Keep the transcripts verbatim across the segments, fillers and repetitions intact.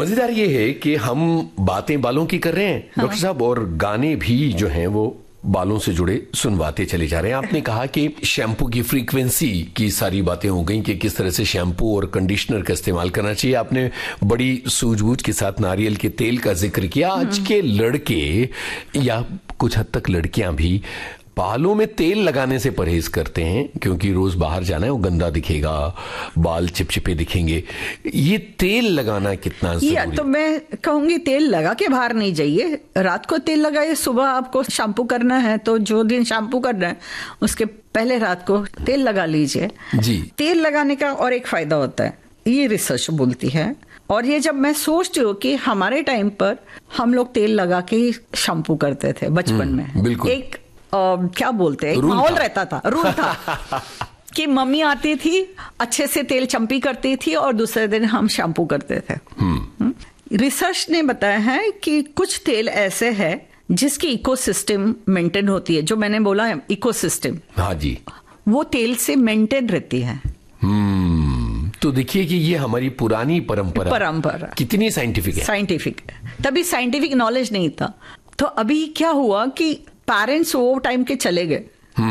मजेदार ये है कि हम बातें बालों की कर रहे हैं हाँ। डॉक्टर साहब, और गाने भी जो हैं वो बालों से जुड़े सुनवाते चले जा रहे हैं। आपने कहा कि शैम्पू की फ्रीक्वेंसी की सारी बातें हो गई कि किस तरह से शैम्पू और कंडीशनर का इस्तेमाल करना चाहिए। आपने बड़ी सूझबूझ के साथ नारियल के तेल का जिक्र किया। आज के लड़के या कुछ हद तक लड़कियां भी बालों में तेल लगाने से परहेज करते हैं क्योंकि रोज बाहर जाना है, वो गंदा दिखेगा, बाल चिपचिपे दिखेंगे। ये तेल लगाना कितना जरूरी है? तो मैं कहूंगी तेल लगा के बाहर नहीं जाइए, रात को तेल लगाइए। सुबह आपको शैम्पू करना है तो जो दिन शैम्पू करना है उसके पहले रात को तेल लगा लीजिए जी। तेल लगाने का और एक फायदा होता है, ये रिसर्च बोलती है, और ये जब मैं सोचती हूँ कि हमारे टाइम पर हम लोग तेल लगा के ही शैम्पू करते थे बचपन में। बिल्कुल। एक Uh, क्या बोलते हैं, माहौल रहता था, रूल था कि मम्मी आती थी, अच्छे से तेल चंपी करती थी और दूसरे दिन हम शैम्पू करते थे। रिसर्च ने बताया है कि कुछ तेल ऐसे है जिसकी इकोसिस्टम मेंटेन होती है, जो मैंने बोला है इकोसिस्टम, हाँ जी, वो तेल से मेंटेन रहती है। हम्म तो देखिए कि ये हमारी पुरानी परंपरा परंपरा कितनी साइंटिफिक है। साइंटिफिक है, तभी साइंटिफिक नॉलेज नहीं था। तो अभी क्या हुआ कि पेरेंट्स वो टाइम के चले गए,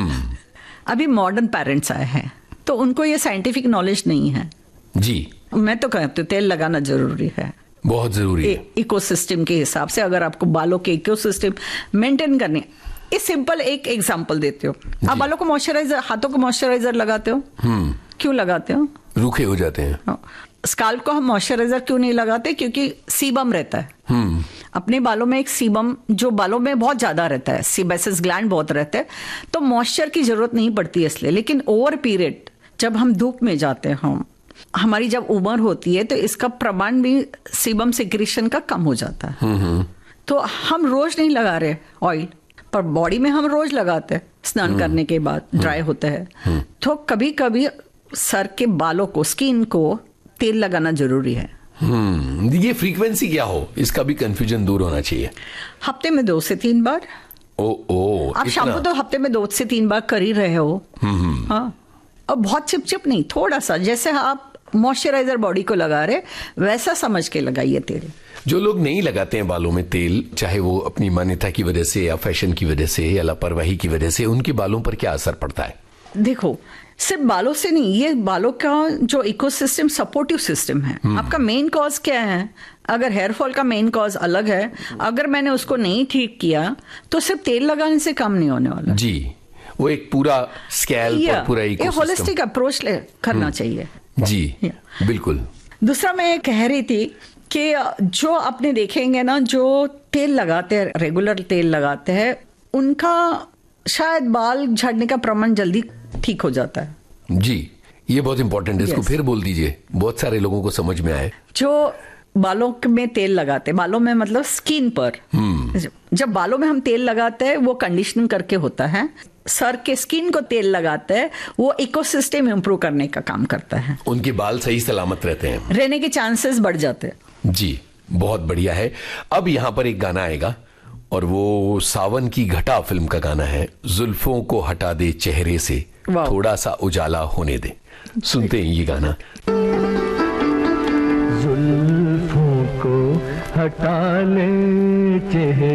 अभी मॉडर्न पेरेंट्स आए हैं तो उनको ये साइंटिफिक नॉलेज नहीं है जी। मैं तो कहती हूँ तेल लगाना जरूरी है, बहुत जरूरी है इकोसिस्टम के हिसाब से। अगर आपको बालों के इकोसिस्टम मेंटेन करने, इस सिंपल एक एग्जांपल देती हूँ। आप बालों को मॉइस्चराइजर, हाथों को मॉइस्चराइजर लगाते हो, क्यों लगाते हो? रूखे हो जाते हैं। स्काल्प को हम मॉइस्चराइजर क्यों नहीं लगाते? क्योंकि सीबम रहता है अपने बालों में, एक सीबम जो बालों में बहुत ज्यादा रहता है, सीबेसिस ग्लैंड बहुत रहते हैं, तो मॉइस्चर की जरूरत नहीं पड़ती है इसलिए। लेकिन ओवर पीरियड जब हम धूप में जाते हैं, हम हमारी जब उम्र होती है तो इसका प्रमाण भी सीबम सिक्रीशन का कम हो जाता है। तो हम रोज नहीं लगा रहे ऑयल, पर बॉडी में हम रोज लगाते हैं स्नान करने के बाद, ड्राई होता है। तो कभी कभी सर के बालों को, स्किन को तेल लगाना जरूरी है। हम्म ये फ्रीक्वेंसी क्या हो, इसका भी कंफ्यूजन दूर होना चाहिए। हफ्ते में दो से तीन बार। ओ ओ आप शैम्पू तो हफ्ते में दो से तीन बार कर ही रहे हो। हाँ, और बहुत चिपचिप नहीं, थोड़ा सा, जैसे आप मॉइस्चराइजर बॉडी को लगा रहे वैसा समझ के लगाइए तेल। जो लोग नहीं लगाते हैं बालों में तेल, चाहे वो अपनी मान्यता की वजह से या फैशन की वजह से या लापरवाही की वजह से, उनके बालों पर क्या असर पड़ता है? देखो, सिर्फ बालों से नहीं, ये बालों का जो इकोसिस्टम सपोर्टिव सिस्टम है। आपका मेन कॉज क्या है? अगर हेयर फॉल का मेन कॉज अलग है, अगर मैंने उसको नहीं ठीक किया तो सिर्फ तेल लगाने से काम नहीं होने वाला जी। वो एक पूरा स्कैल्प और पूरा इकोसिस्टम, एक होलिस्टिक अप्रोच करना चाहिए जी। बिल्कुल। दूसरा मैं कह रही थी कि जो आपने देखेंगे ना, जो तेल लगाते हैं, रेगुलर तेल लगाते हैं, उनका शायद बाल झड़ने का प्रमाण जल्दी ठीक हो जाता है जी। ये बहुत इंपॉर्टेंट है, इसको yes. फिर बोल दीजिए, बहुत सारे लोगों को समझ में आए। जो बालों में तेल लगाते, बालों में मतलब स्किन पर, hmm. जब बालों में हम तेल लगाते हैं वो कंडीशनिंग करके होता है। सर के स्किन को तेल लगाते हैं, वो इकोसिस्टम इंप्रूव करने का काम करता है, उनके बाल सही सलामत रहते हैं, रहने के चांसेस बढ़ जाते हैं जी। बहुत बढ़िया है। अब यहाँ पर एक गाना आएगा और वो सावन की घटा फिल्म का गाना है, जुल्फों को हटा दे चेहरे से, थोड़ा सा उजाला होने दे। सुनते हैं ये गाना। जुल्फों को हटा ले चेहरे